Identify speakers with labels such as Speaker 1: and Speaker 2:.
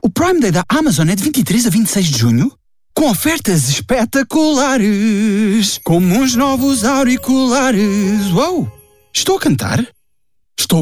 Speaker 1: O Prime Day da Amazon é de 23 a 26 de junho? Com ofertas espetaculares, como uns novos auriculares. Uou! Estou a cantar?